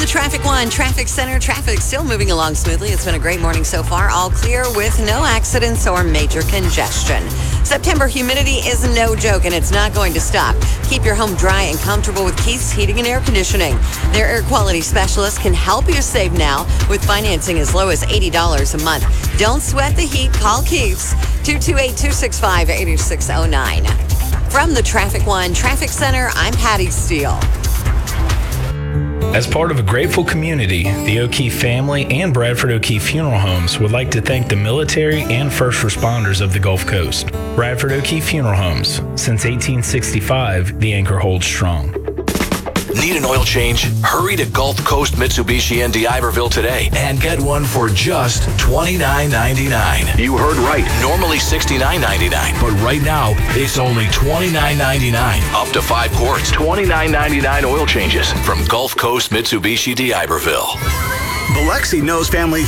Traffic One Traffic Center. Traffic still moving along smoothly. It's been a great morning so far. All clear with no accidents or major congestion. September humidity is no joke, and it's not going to stop. Keep your home dry and comfortable with Keith's Heating and Air Conditioning. Their air quality specialists can help you save now with financing as low as $80 a month. Don't sweat the heat. Call Keith's 228-265-8609. From the Traffic One Traffic Center, I'm Patty Steele. As part of a grateful community, the O'Keefe family and Bradford O'Keefe Funeral Homes would like to thank the military and first responders of the Gulf Coast. Bradford O'Keefe Funeral Homes. Since 1865, the anchor holds strong. Need an oil change? Hurry to Gulf Coast Mitsubishi in D'Iberville today and get one for just $29.99. You heard right. Normally $69.99, but right now it's only $29.99. Up to 5 quarts. $29.99 oil changes from Gulf Coast Mitsubishi D'Iberville. Biloxi knows family